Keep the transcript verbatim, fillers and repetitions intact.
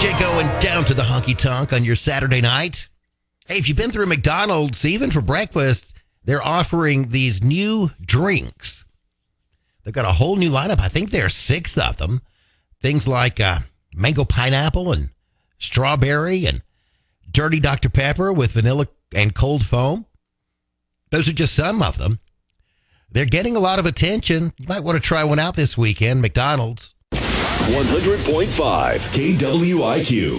Get going down to the honky tonk on your Saturday night. Hey, if you've been through McDonald's, even for breakfast, they're offering these new drinks. They've got a whole new lineup. I think there are six of them. Things like uh, mango pineapple and strawberry and dirty Doctor Pepper with vanilla and cold foam. Those are just some of them. They're getting a lot of attention. You might want to try one out this weekend, McDonald's. one hundred point five K W I Q.